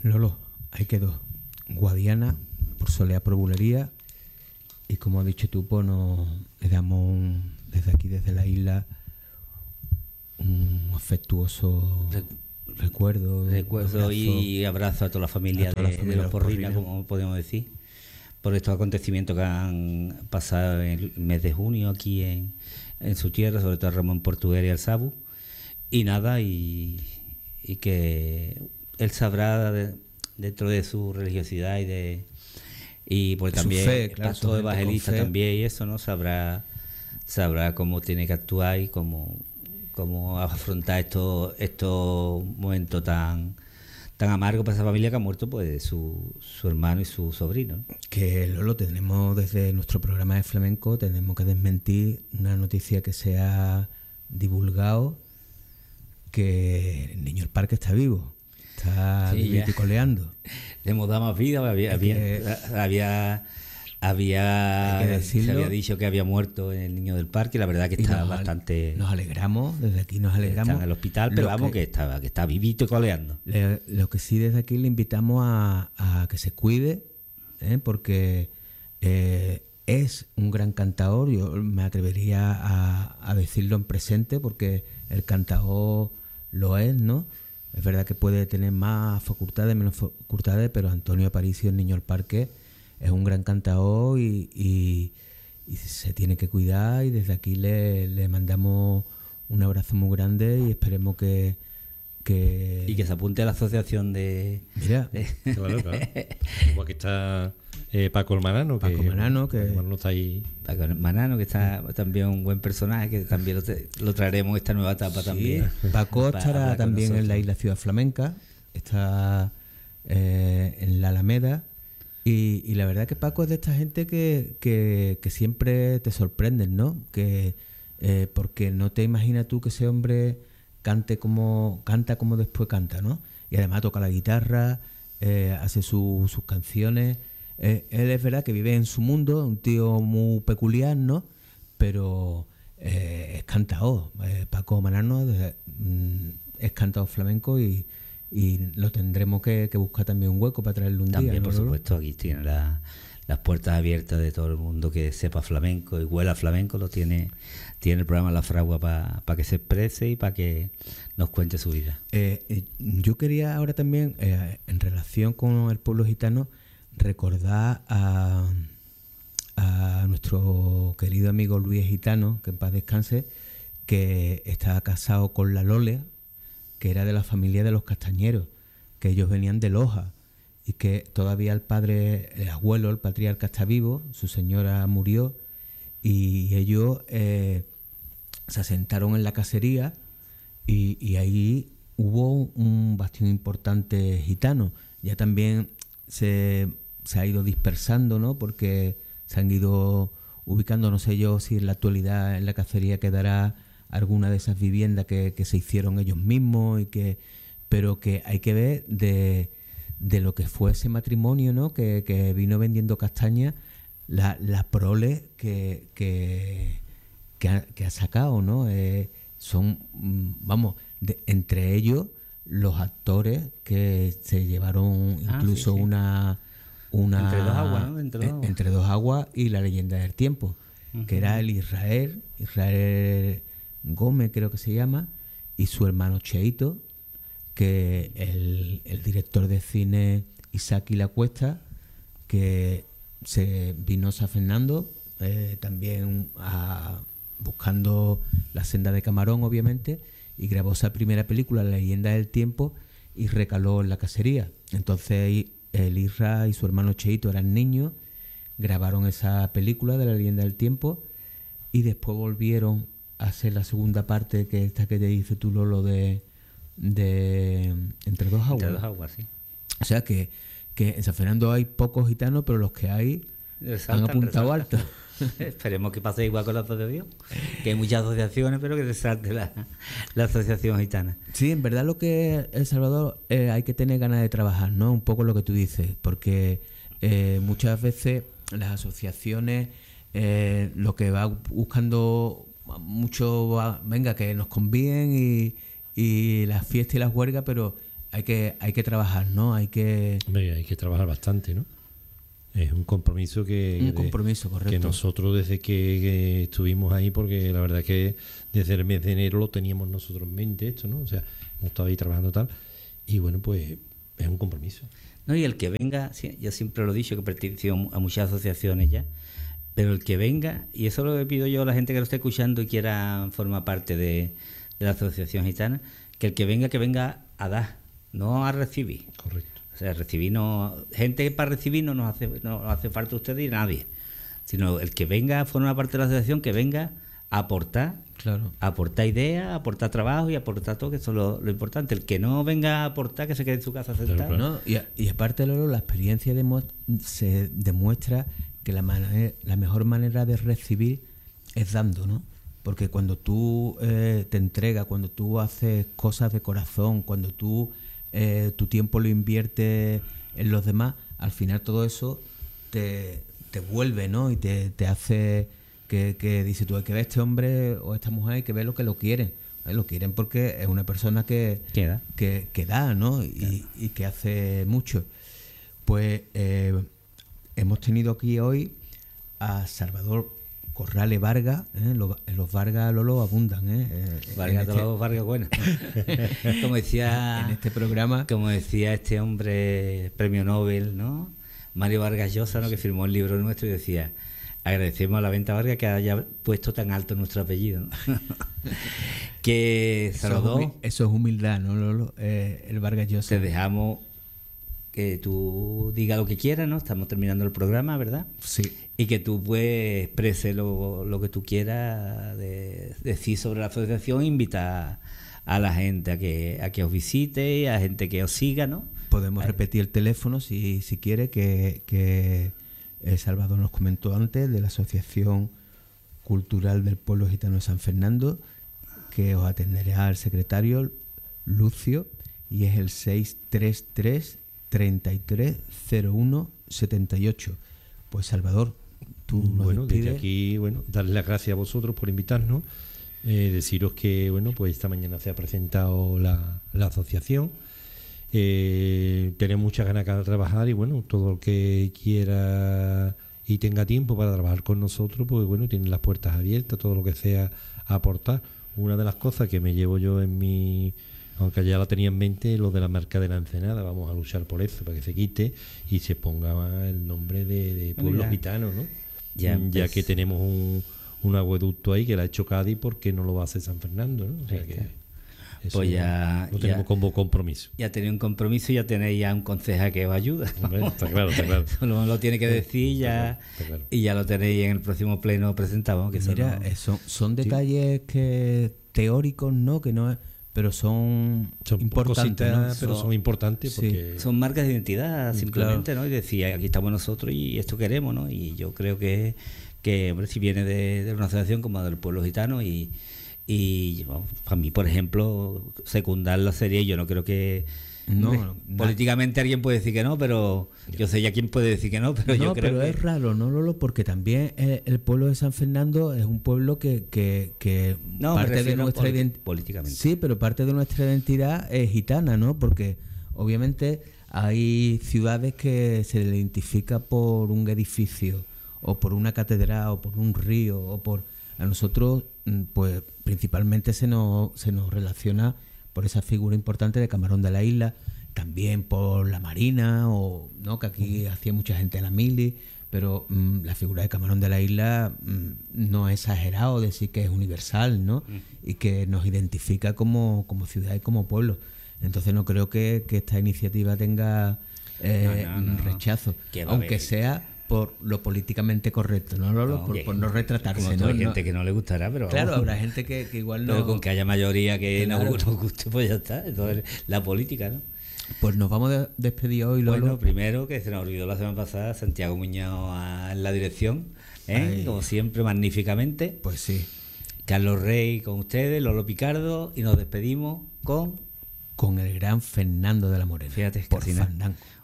Lolo, ahí quedó. Guadiana, por Soleá, por Bulería. Y como has dicho tú, pues le damos desde aquí, desde la isla, un afectuoso recuerdo y abrazo a toda la familia de los Porrinas, como podemos decir, por estos acontecimientos que han pasado en el mes de junio aquí en su tierra, sobre todo Ramón Portugués y el Sabu. Y nada, y que él sabrá dentro de su religiosidad y porque también fe, claro, pastor evangelista también, y eso, ¿no? Sabrá cómo tiene que actuar y cómo afrontar estos momentos tan amargos para esa familia que ha muerto, pues su hermano y su sobrino, ¿no? Que Lolo, tenemos desde nuestro programa de flamenco, tenemos que desmentir una noticia que se ha divulgado, que el niño del parque está vivo, está coleando. Le hemos dado más vida. Se había dicho que había muerto el niño del parque. La verdad que está bastante. Nos alegramos, desde aquí nos alegramos. Está en el hospital, pero vamos, que está vivito y coleando. Lo que sí, desde aquí le invitamos a que se cuide, porque es un gran cantador. Yo me atrevería a decirlo en presente, porque el cantador lo es, ¿no? Es verdad que puede tener más facultades, menos facultades, pero Antonio Aparicio, el niño del parque, es un gran cantador y se tiene que cuidar, y desde aquí le mandamos un abrazo muy grande y esperemos que y que se apunte a la asociación de... Mira, claro. Como aquí está Paco el Manano, que está ahí. Paco el Manano, que está también un buen personaje, que también lo traeremos en esta nueva etapa, sí, también. Paco estará también en la Isla Ciudad Flamenca, está en la Alameda, y la verdad que Paco es de esta gente que siempre te sorprenden, ¿no? Porque no te imaginas tú que ese hombre canta como después canta, ¿no? Y además toca la guitarra, hace sus canciones. Él es verdad que vive en su mundo, un tío muy peculiar, ¿no? Pero es cantador. Paco Manano es cantador flamenco y lo tendremos que buscar también un hueco para traerle un día. También, por supuesto, aquí tiene las puertas abiertas de todo el mundo que sepa flamenco y huela flamenco. Lo tiene el programa La Fragua para que se exprese y para que nos cuente su vida. Yo quería ahora también, en relación con el pueblo gitano, recordar a nuestro querido amigo Luis Gitano, que en paz descanse, que estaba casado con la Lole, que era de la familia de los Castañeros, que ellos venían de Loja, y que todavía el abuelo, el patriarca, está vivo, su señora murió, y ellos se asentaron en la casería, y ahí hubo un bastión importante gitano. Ya también se ha ido dispersando, ¿no? Porque se han ido ubicando, no sé yo si en la actualidad en la cacería quedará alguna de esas viviendas que se hicieron ellos mismos, pero que hay que ver de lo que fue ese matrimonio, ¿no? Que vino vendiendo castaña, la prole que ha sacado, ¿no? Son, vamos, entre ellos los actores que se llevaron incluso sí. una Entre dos aguas, ¿no? Entre dos aguas y La Leyenda del Tiempo, que era el Israel Gómez, creo que se llama, y su hermano Cheito, que el director de cine Isaki La Cuesta, que se vino a San Fernando, también buscando la senda de Camarón, obviamente, y grabó esa primera película, La Leyenda del Tiempo, y recaló en la cacería. Entonces el Isra y su hermano Cheito eran niños, grabaron esa película de La Leyenda del Tiempo, y después volvieron a hacer la segunda parte, que esta que te dice tú, Lolo, de Entre dos aguas. Entre dos aguas, sí. O sea que en San Fernando hay pocos gitanos, pero los que hay han apuntado alto. Esperemos que pase igual con la asociación, que hay muchas asociaciones, pero que resalte la asociación gitana. Sí, en verdad lo que El Salvador hay que tener ganas de trabajar, ¿no? Un poco lo que tú dices, porque muchas veces las asociaciones lo que va buscando mucho venga, que nos convienen y las fiestas y las huelgas, pero hay que trabajar, ¿no? Hay que trabajar bastante, ¿no? Es un compromiso correcto. Que nosotros desde que estuvimos ahí, porque la verdad que desde el mes de enero lo teníamos nosotros en mente esto, ¿no? O sea, hemos estado ahí trabajando tal, y bueno, pues es un compromiso. No, y el que venga, sí, yo siempre lo he dicho, que pertenezco a muchas asociaciones ya, pero el que venga, y eso es lo que pido yo a la gente que lo esté escuchando y quiera formar parte de la Asociación Gitana, que el que venga a dar, no a recibir. Correcto. O sea, recibir no, gente para recibir no nos hace falta usted y nadie, sino el que venga a formar parte de la asociación, que venga a aportar, aportar ideas, aportar trabajo y aportar todo, que eso es lo importante. El que no venga a aportar, que se quede en su casa sentado. ¿No? Y aparte, Lolo, la experiencia se demuestra que la mejor manera de recibir es dando, ¿no? Porque cuando tú te entregas, cuando tú haces cosas de corazón, cuando tú tu tiempo lo inviertes en los demás, al final todo eso te vuelve, ¿no? Y te hace que dices tú, hay que ver a este hombre o a esta mujer, hay que ver lo que lo quieren. Lo quieren porque es una persona que da, ¿no? Y que hace mucho. Pues hemos tenido aquí hoy a Salvador Corrales Vargas, los Vargas, Lolo, abundan, Vargas buenos. Como decía en este programa, como decía este hombre premio Nobel, ¿no? Mario Vargas Llosa, ¿no? Que firmó el libro nuestro y decía: agradecemos a la Venta Vargas que haya puesto tan alto nuestro apellido, ¿no? Que Salvador, eso es humildad, ¿no, Lolo? El Vargas Llosa. Te dejamos que tú digas lo que quieras, ¿no? Estamos terminando el programa, ¿verdad? Sí. Y que tú pues expreses lo que tú quieras decir sobre la asociación, invita a la gente a que os visite, a gente que os siga, ¿no? Podemos repetir el teléfono si quiere, que Salvador nos comentó antes, de la Asociación Cultural del Pueblo Gitano de San Fernando, que os atenderá el secretario Lucio, y es el 633 3301 78. Pues Salvador, tú nos despides. Desde aquí, darles las gracias a vosotros por invitarnos, deciros que pues esta mañana se ha presentado la asociación, tenemos muchas ganas de trabajar, y todo el que quiera y tenga tiempo para trabajar con nosotros, pues tienen las puertas abiertas, todo lo que sea aportar. Una de las cosas que me llevo yo en mi, aunque ya la tenía en mente, lo de la marca de la Ensenada. Vamos a luchar por eso, para que se quite y se ponga el nombre de Pueblo Gitano, ¿no? Ya que tenemos un acueducto ahí que lo ha hecho Cádiz, porque no lo va a hacer San Fernando, ¿no? O sea que eso pues ya lo tenemos como compromiso. Ya tenéis un compromiso y ya tenéis ya un concejal que os ayuda. Hombre, está claro. Solo lo tiene que decir ya, está claro. Y ya lo tenéis en el próximo pleno presentado. Que mira, son detalles que teóricos, ¿no? Que no es, pero son importantes, ¿no? Pero son importantes porque son marcas de identidad, simplemente, claro. ¿No? Y decir, aquí estamos nosotros y esto queremos, ¿no? Y yo creo que hombre, si viene de una asociación como del Pueblo Gitano y para mí, por ejemplo, secundarla sería, yo no creo que políticamente alguien puede decir que no, pero yo sé ya quién puede decir que no, pero yo creo pero que es raro, ¿no, Lolo? Porque también el pueblo de San Fernando es un pueblo que parte de nuestra identidad políticamente. Sí, pero parte de nuestra identidad es gitana, ¿no? Porque obviamente hay ciudades que se le identifica por un edificio o por una catedral o por un río o por... A nosotros, pues principalmente se nos relaciona por esa figura importante de Camarón de la Isla, también por la Marina, o no, que aquí hacía mucha gente de la mili, pero la figura de Camarón de la Isla no es exagerado decir que es universal, ¿no? Y que nos identifica como ciudad y como pueblo. Entonces no creo que esta iniciativa tenga rechazo, aunque sea por lo políticamente correcto, ¿no? Por no retratarse, ¿no? Hay gente que no le gustará, pero claro, habrá gente que igual no. Pero con que haya mayoría que no nos guste, pues ya está. Entonces, la política, ¿no? Pues nos vamos a despedir hoy, Lolo. Bueno, primero, que se nos olvidó la semana pasada, Santiago Muñoz en la dirección, como siempre, magníficamente. Pues sí. Carlos Rey con ustedes, Lolo Picardo, y nos despedimos con el gran Fernando de la Morena. Fíjate, por Fandango.